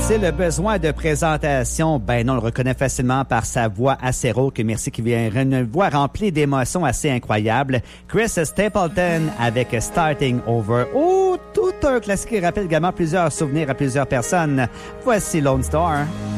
A-t-il besoin de présentation? Ben non, on le reconnaît facilement par sa voix assez rauque. Merci, qui vient une voix remplie d'émotions assez incroyables. Chris Stapleton avec Starting Over. Oh, tout un classique qui rappelle également plusieurs souvenirs à plusieurs personnes. Voici Lone Star.